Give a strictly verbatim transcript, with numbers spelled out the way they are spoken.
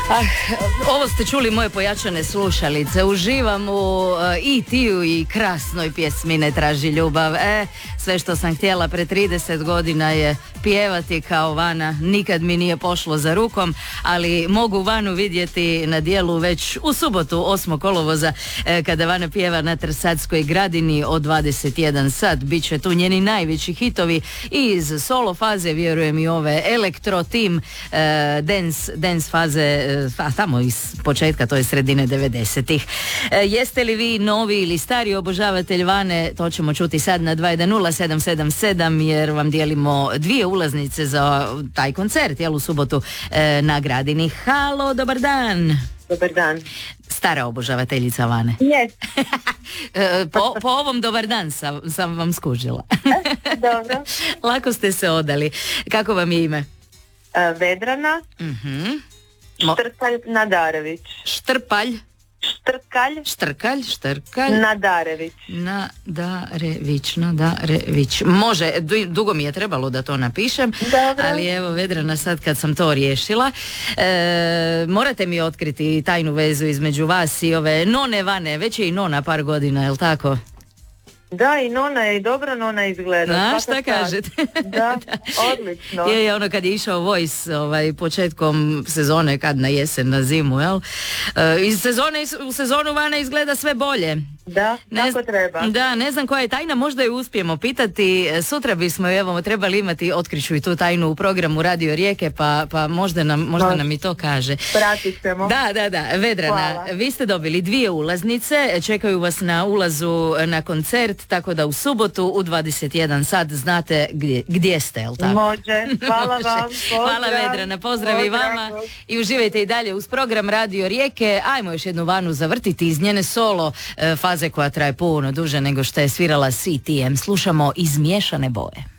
Ah, ovo ste čuli moje pojačane slušalice. Uživam u uh, i tiju i krasnoj pjesmi Ne traži ljubav. E, sve što sam htjela pre trideset godina je pjevati kao Vana. Nikad mi nije pošlo za rukom, ali mogu Vanu vidjeti na dijelu već u subotu osmog kolovoza e, kada Vana pjeva na Trsadskoj Gradini od dvadeset jedan sat. Biće tu njeni najveći hitovi i iz solo faze, vjerujem i ove elektro tim, e, dance, dance faze, a tamo iz početka, to je sredine devedesetih. E, jeste li vi novi ili stari obožavatelj Vane? To ćemo čuti sad na dva jedan nula sedam sedam sedam, jer vam dijelimo dvije ulaznice za taj koncert, jel, u subotu e, na Gradini. Halo, dobar dan. Dobar dan. Stara obožavateljica Vane. Yes. po, po ovom dobar dan sam, sam vam skužila. Dobro. Lako ste se odali. Kako vam je ime? Uh, Vedrana. Uh-huh. Štrkalj Nadarević. Štrpalj. Štrkalj. Štrkalj, štrkalj. Nadarević. Nadarević, Nadarević. Može, dugo mi je trebalo da to napišem. Dobro. Ali evo, Vedrana, sad kad sam to riješila, e, morate mi otkriti tajnu vezu između vas i ove none Vane. Već je i nona par godina, je li tako? Da, i nona je i dobro nona izgleda. A, šta kažete? Da, odlično. Je, je ono kad je išao Voice ovaj, početkom sezone, kad na jesen, na zimu, jel? E, iz sezone u sezonu Vana izgleda sve bolje. Da, ne, tako treba. Da, ne znam koja je tajna, možda ju uspijemo pitati. Sutra bismo evo trebali imati, otkriću i tu tajnu u programu Radio Rijeke, pa, pa možda, nam, možda nam i to kaže. Pratit ćemo. Da, da, da, Vedrana, hvala. Vi ste dobili dvije ulaznice, čekaju vas na ulazu na koncert, tako da u subotu u dvadeset jedan sat znate gdje, gdje ste, jel tako? Može, hvala vam. Pozdrav. Hvala Vedrana, pozdrav i vama i uživajte i dalje uz program Radio Rijeke. Ajmo još jednu Vanu zavrtiti iz njene solo e, faze koja traje puno duže nego što je svirala C T M. Slušamo Izmiješane boje.